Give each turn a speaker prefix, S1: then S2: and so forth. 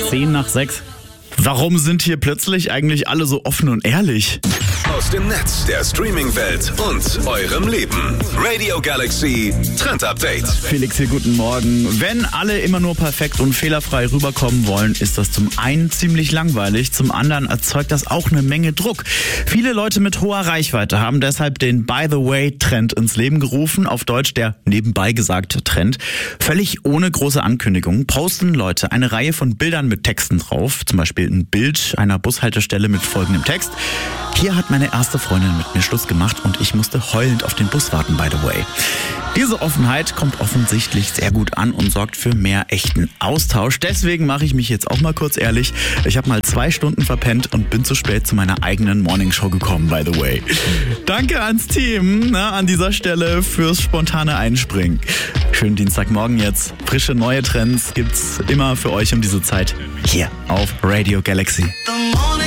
S1: 10:10. Warum sind hier plötzlich eigentlich alle so offen und ehrlich?
S2: Aus dem Netz, der Streaming-Welt und eurem Leben. Radio Galaxy Trend Update.
S1: Felix hier, guten Morgen. Wenn alle immer nur perfekt und fehlerfrei rüberkommen wollen, ist das zum einen ziemlich langweilig, zum anderen erzeugt das auch eine Menge Druck. Viele Leute mit hoher Reichweite haben deshalb den By-the-Way-Trend ins Leben gerufen, auf Deutsch der nebenbei gesagte Trend. Völlig ohne große Ankündigung posten Leute eine Reihe von Bildern mit Texten drauf, zum Beispiel ein Bild einer Bushaltestelle mit folgendem Text: Hier hat meine erste Freundin mit mir Schluss gemacht und ich musste heulend auf den Bus warten, by the way. Diese Offenheit kommt offensichtlich sehr gut an und sorgt für mehr echten Austausch. Deswegen mache ich mich jetzt auch mal kurz ehrlich. Ich habe mal 2 Stunden verpennt und bin zu spät zu meiner eigenen Morningshow gekommen, by the way. Danke ans Team an dieser Stelle fürs spontane Einspringen. Schönen Dienstagmorgen jetzt. Frische neue Trends gibt's immer für euch um diese Zeit hier auf Radio Galaxy.